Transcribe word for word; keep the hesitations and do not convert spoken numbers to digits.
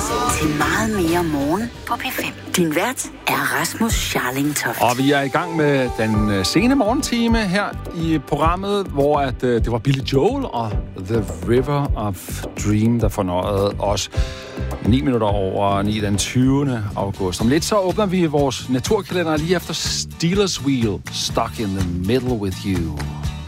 til meget mere morgen på P fem. Din vært er Rasmus Scharling Toft. Og vi er i gang med den sene morgentime her i programmet, hvor at, uh, det var Billy Joel og The River of Dream, der fornøjede os. ni minutter over ni den tyvende august. Om lidt så åbner vi vores naturkalender lige efter Steelers Wheel, Stuck in the Middle with You.